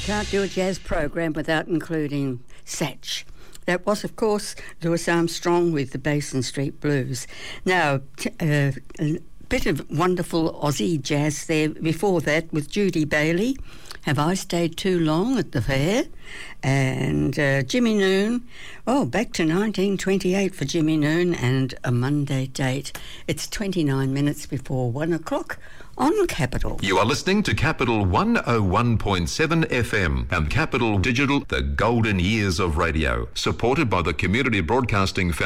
Can't do a jazz program without including Satch. That was, of course, Louis Armstrong with the Basin Street Blues. Now, a bit of wonderful Aussie jazz there before that with Judy Bailey. Have I Stayed Too Long at the Fair? And Jimmy Noon. Oh, back to 1928 for Jimmy Noon and A Monday Date. It's 29 minutes before 1 o'clock on Capital. You are listening to Capital 101.7 FM and Capital Digital, the golden years of radio, supported by the Community Broadcasting Foundation.